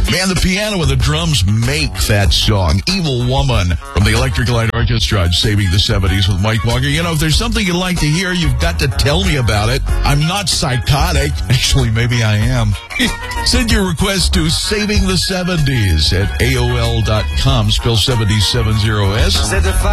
Man, the piano and the drums make that song. Evil Woman from the Electric Light Orchestra, Saving the 70s with Mike Walker. You know, if there's something you'd like to hear, you've got to tell me about it. I'm not psychotic. Actually, maybe I am. Send your request to savingthe70s at AOL.com. Spell 70s 70s.